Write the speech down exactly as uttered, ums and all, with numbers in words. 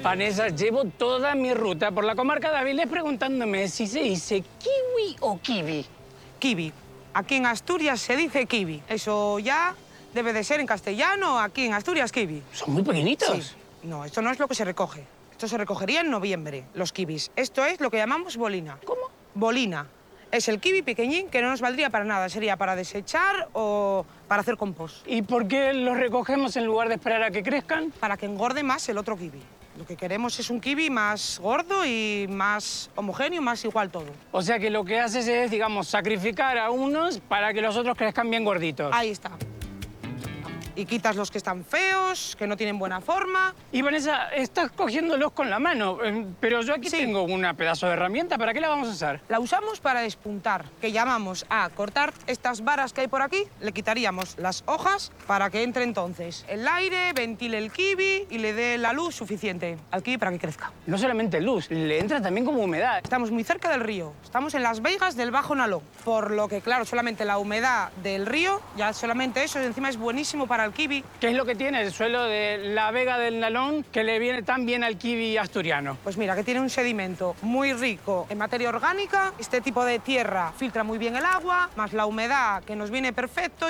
Vanessa, llevo toda mi ruta por la comarca de Avilés preguntándome si se dice kiwi o kiwi. Kiwi. Aquí en Asturias se dice kiwi. Eso ya debe de ser en castellano, aquí en Asturias, kiwi. ¿Son muy pequeñitos? Sí. No, esto no es lo que se recoge. Esto se recogería en noviembre, los kiwis. Esto es lo que llamamos bolina. ¿Cómo? Bolina. Es el kiwi pequeñín que no nos valdría para nada. Sería para desechar o para hacer compost. ¿Y por qué los recogemos en lugar de esperar a que crezcan? Para que engorde más el otro kiwi. Lo que queremos es un kiwi más gordo y más homogéneo, más igual todo. O sea que lo que haces es, digamos, sacrificar a unos para que los otros crezcan bien gorditos. Ahí está. Y quitas los que están feos, que no tienen buena forma. Y Vanessa, estás cogiéndolos con la mano, eh, pero yo aquí Sí. tengo una pedazo de herramienta. ¿Para qué la vamos a usar? La usamos para despuntar, que llamamos a cortar estas varas que hay por aquí, le quitaríamos las hojas para que entre entonces el aire, ventile el kiwi y le dé la luz suficiente al kiwi para que crezca. No solamente luz, le entra también como humedad. Estamos muy cerca del río, estamos en las veigas del Bajo Nalón, por lo que, claro, solamente la humedad del río, ya solamente eso, encima es buenísimo para el kiwi. ¿Qué es lo que tiene el suelo de la Vega del Nalón que le viene tan bien al kiwi asturiano? Pues mira, que tiene un sedimento muy rico en materia orgánica, este tipo de tierra filtra muy bien el agua, más la humedad que nos viene perfecto.